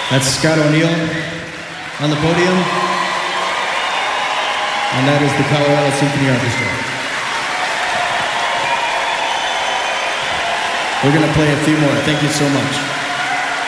That's Scott O'Neill on the podium. And that is the Colorado Symphony Orchestra. We're going to play a few more. Thank you so much.